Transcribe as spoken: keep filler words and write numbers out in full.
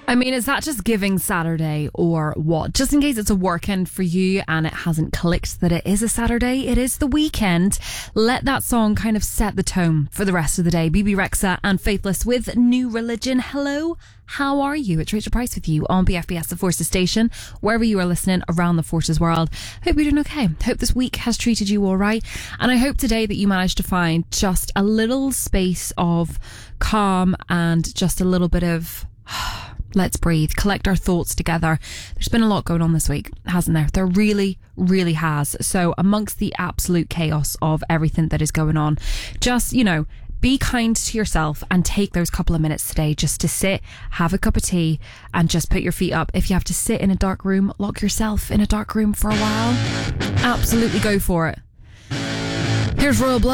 I mean, is that just giving Saturday or what? Just in case it's a weekend for you and it hasn't clicked that it is a Saturday, it is the weekend. Let that song kind of set the tone for the rest of the day. B B Rexa and Faithless with New Religion. Hello, how are you? It's Rachel Price with you on B F B S, the Forces Station, wherever you are listening around the Forces world. Hope you're doing okay. Hope this week has treated you all right. And I hope today that you managed to find just a little space of calm and just a little bit of... let's breathe, collect our thoughts together. There's been a lot going on this week, hasn't there? There really, really has. So amongst the absolute chaos of everything that is going on, just, you know, be kind to yourself and take those couple of minutes today just to sit, have a cup of tea and just put your feet up. If you have to sit in a dark room, lock yourself in a dark room for a while. Absolutely go for it. Here's Royal Blood.